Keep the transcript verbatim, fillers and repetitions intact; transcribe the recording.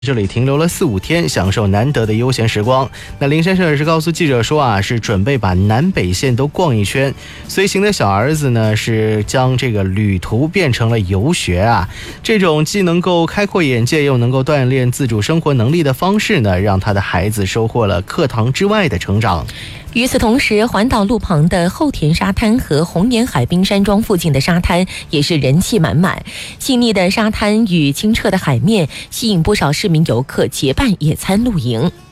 这里停留了四五天，享受难得的悠闲时光。那林先生也是告诉记者说啊，是准备把南北线都逛一圈。随行的小儿子呢，是将这个旅途变成了游学啊。这种既能够开阔眼界，又能够锻炼自主生活能力的方式呢，让他的孩子收获了课堂之外的成长。 与此同时，环岛路旁的后田沙滩和红岩海滨山庄附近的沙滩也是人气满满。细腻的沙滩与清澈的海面吸引不少市民游客结伴野餐露营。